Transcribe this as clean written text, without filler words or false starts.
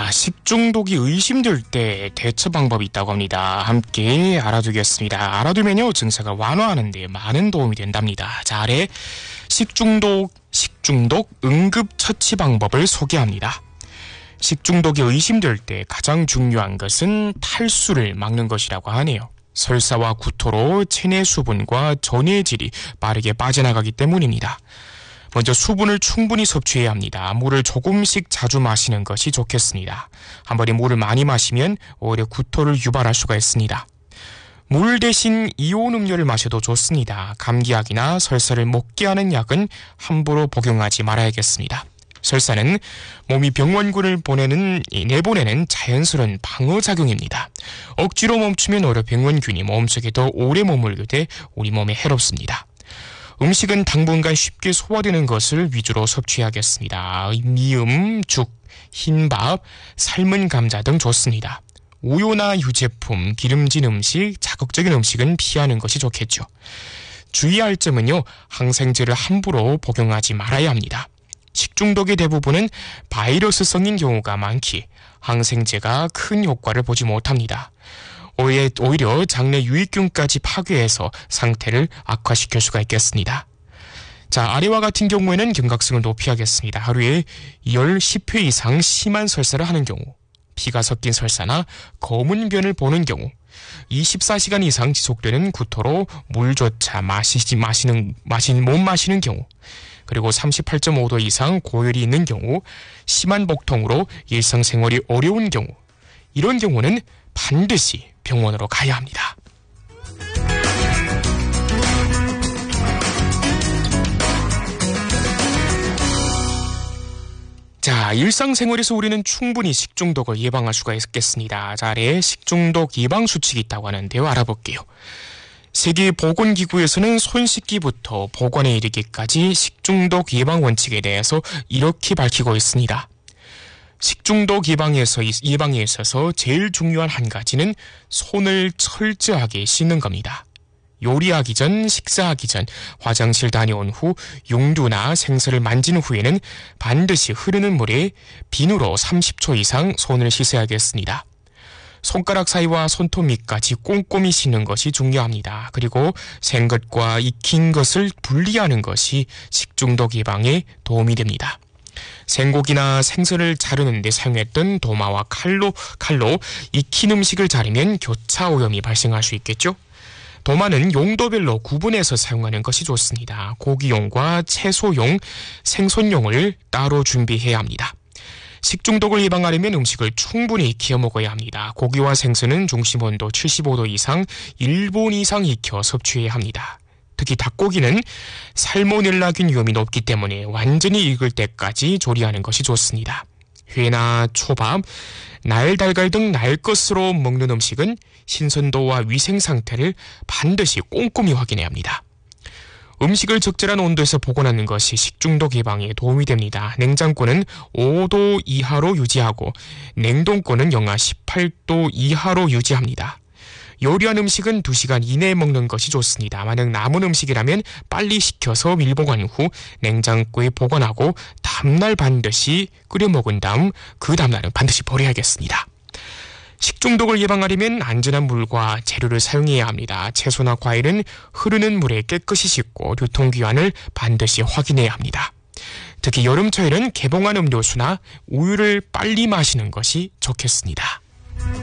자, 식중독이 의심될 때 대처 방법이 있다고 합니다. 함께 알아두겠습니다. 알아두면요, 증세가 완화하는 데 많은 도움이 된답니다. 자, 아래 식중독 응급 처치 방법을 소개합니다. 식중독이 의심될 때 가장 중요한 것은 탈수를 막는 것이라고 하네요. 설사와 구토로 체내 수분과 전해질이 빠르게 빠져나가기 때문입니다. 먼저 수분을 충분히 섭취해야 합니다. 물을 조금씩 자주 마시는 것이 좋겠습니다. 한 번에 물을 많이 마시면 오히려 구토를 유발할 수가 있습니다. 물 대신 이온 음료를 마셔도 좋습니다. 감기약이나 설사를 먹게 하는 약은 함부로 복용하지 말아야겠습니다. 설사는 몸이 병원군을 내보내는 자연스러운 방어작용입니다. 억지로 멈추면 오히려 병원균이 몸속에 더 오래 머물게 돼 우리 몸에 해롭습니다. 음식은 당분간 쉽게 소화되는 것을 위주로 섭취하겠습니다. 미음, 죽, 흰밥, 삶은 감자 등 좋습니다. 우유나 유제품, 기름진 음식, 자극적인 음식은 피하는 것이 좋겠죠. 주의할 점은요, 항생제를 함부로 복용하지 말아야 합니다. 식중독의 대부분은 바이러스성인 경우가 많기에 항생제가 큰 효과를 보지 못합니다. 오히려 장내 유익균까지 파괴해서 상태를 악화시킬 수가 있겠습니다. 자, 아래와 같은 경우에는 경각성을 높이 하겠습니다. 하루에 10회 이상 심한 설사를 하는 경우, 피가 섞인 설사나 검은 변을 보는 경우, 24시간 이상 지속되는 구토로 물조차 못 마시는 경우, 그리고 38.5도 이상 고열이 있는 경우, 심한 복통으로 일상생활이 어려운 경우, 이런 경우는 반드시 병원으로 가야 합니다. 자, 일상생활에서 우리는 충분히 식중독을 예방할 수가 있겠습니다. 자, 아래에 식중독 예방 수칙이 있다고 하는데요. 알아볼게요. 세계보건기구에서는 손 씻기부터 보관에 이르기까지 식중독 예방 원칙에 대해서 이렇게 밝히고 있습니다. 식중독 예방에 있어서 제일 중요한 한 가지는 손을 철저하게 씻는 겁니다. 요리하기 전, 식사하기 전, 화장실 다녀온 후, 용두나 생선을 만진 후에는 반드시 흐르는 물에 비누로 30초 이상 손을 씻어야겠습니다. 손가락 사이와 손톱 밑까지 꼼꼼히 씻는 것이 중요합니다. 그리고 생것과 익힌 것을 분리하는 것이 식중독 예방에 도움이 됩니다. 생고기나 생선을 자르는 데 사용했던 도마와 칼로 익힌 음식을 자르면 교차 오염이 발생할 수 있겠죠? 도마는 용도별로 구분해서 사용하는 것이 좋습니다. 고기용과 채소용, 생선용을 따로 준비해야 합니다. 식중독을 예방하려면 음식을 충분히 익혀 먹어야 합니다. 고기와 생선은 중심 온도 75도 이상 1분 이상 익혀 섭취해야 합니다. 특히 닭고기는 살모넬라균 위험이 높기 때문에 완전히 익을 때까지 조리하는 것이 좋습니다. 회나 초밥, 날달걀 등 날 것으로 먹는 음식은 신선도와 위생 상태를 반드시 꼼꼼히 확인해야 합니다. 음식을 적절한 온도에서 보관하는 것이 식중독 예방에 도움이 됩니다. 냉장고는 5도 이하로 유지하고 냉동고는 영하 18도 이하로 유지합니다. 요리한 음식은 2시간 이내에 먹는 것이 좋습니다. 만약 남은 음식이라면 빨리 식혀서 밀보관 후 냉장고에 보관하고 다음날 반드시 끓여 먹은 다음 그 다음날은 반드시 버려야겠습니다. 식중독을 예방하려면 안전한 물과 재료를 사용해야 합니다. 채소나 과일은 흐르는 물에 깨끗이 씻고 유통기한을 반드시 확인해야 합니다. 특히 여름철에는 개봉한 음료수나 우유를 빨리 마시는 것이 좋겠습니다.